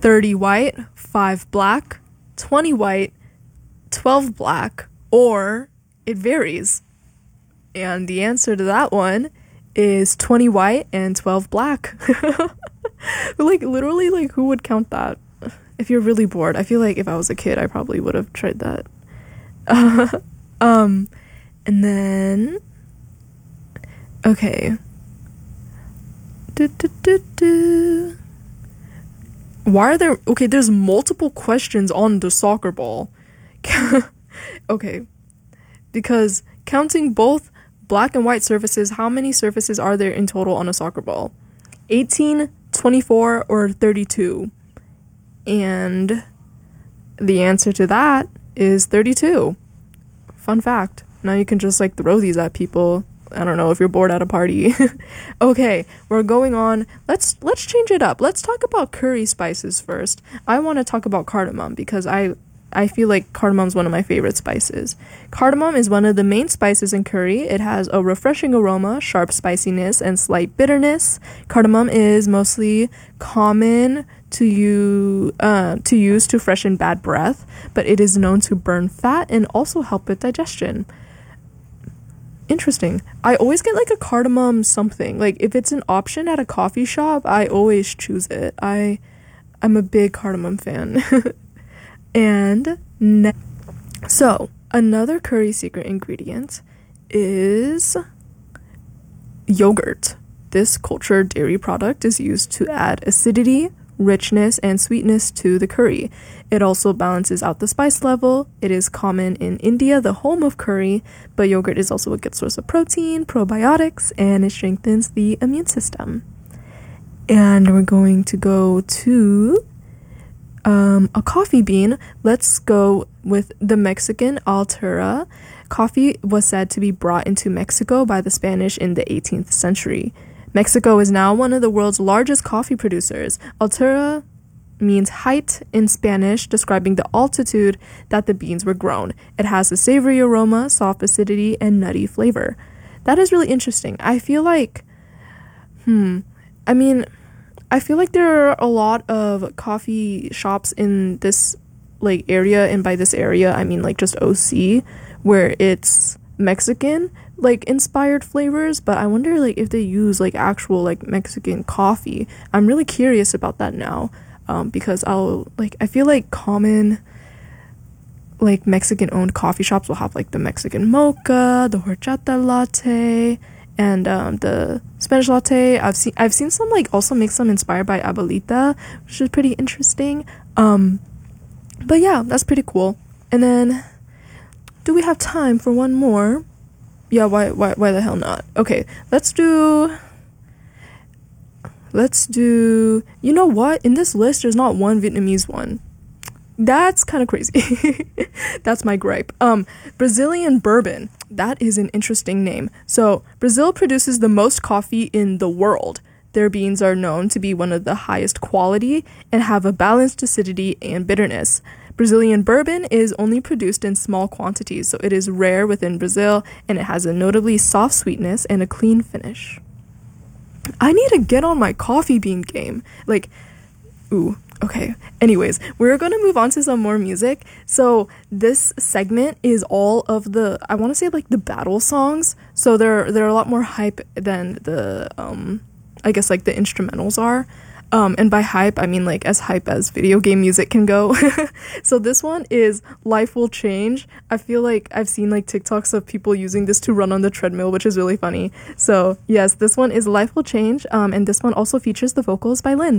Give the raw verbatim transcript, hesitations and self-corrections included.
thirty white, five black, twenty white, twelve black, or it varies? And the answer to that one is twenty white and twelve black. Like, literally, like, who would count that? If you're really bored, I feel like if I was a kid, I probably would have tried that. Uh, um, and then, okay. Do, do, do, do. Why are there, okay, there's multiple questions on the soccer ball. Okay. Because counting both black and white surfaces, how many surfaces are there in total on a soccer ball? eighteen, twenty-four, or thirty-two? And the answer to that is thirty-two. Fun fact. Now you can just like throw these at people. I don't know if you're bored at a party. Okay, we're going on. Let's let's change it up. Let's talk about curry spices first. I want to talk about cardamom because I I feel like cardamom is one of my favorite spices. Cardamom is one of the main spices in curry. It has a refreshing aroma, sharp spiciness, and slight bitterness. Cardamom is mostly common to you uh, to use to freshen bad breath, but it is known to burn fat and also help with digestion. Interesting. I always get like a cardamom something. Like if it's an option at a coffee shop, I always choose it. I I'm a big cardamom fan. And ne- so another curry secret ingredient is yogurt. This cultured dairy product is used to add acidity, richness, and sweetness to the curry. It also balances out the spice level. It is common in India, the home of curry, but yogurt is also a good source of protein, probiotics, and it strengthens the immune system. And we're going to go to um, a coffee bean. Let's go with the Mexican Altura. Coffee was said to be brought into Mexico by the Spanish in the eighteenth century. Mexico is now one of the world's largest coffee producers. Altura means height in Spanish, describing the altitude that the beans were grown. It has a savory aroma, soft acidity, and nutty flavor. That is really interesting. I feel like, hmm, I mean, I feel like there are a lot of coffee shops in this, like, area, and by this area, I mean, like, just O C, where it's Mexican, like, inspired flavors, but I wonder, like, if they use, like, actual, like, Mexican coffee. I'm really curious about that now, um, because I'll, like, I feel like common, like, Mexican-owned coffee shops will have, like, the Mexican mocha, the horchata latte, and um, the Spanish latte. I've seen, I've seen some, like, also make some inspired by Abuelita, which is pretty interesting, um, but yeah, that's pretty cool. And then, do we have time for one more? Yeah, why why why the hell not? Okay, let's do let's do you know what? In this list there's not one Vietnamese one. That's kind of crazy. That's my gripe. Um Brazilian bourbon. That is an interesting name. So, Brazil produces the most coffee in the world. Their beans are known to be one of the highest quality and have a balanced acidity and bitterness. Brazilian bourbon is only produced in small quantities, so it is rare within Brazil, and it has a notably soft sweetness and a clean finish. I need to get on my coffee bean game. Like, ooh, okay. Anyways, we're going to move on to some more music. So this segment is all of the, I want to say, like, the battle songs. So they're, they're a lot more hype than the, um, I guess, like, the instrumentals are. Um, and by hype, I mean, like, as hype as video game music can go. So this one is Life Will Change. I feel like I've seen, like, TikToks of people using this to run on the treadmill, which is really funny. So, yes, this one is Life Will Change, um, and this one also features the vocals by Lynn.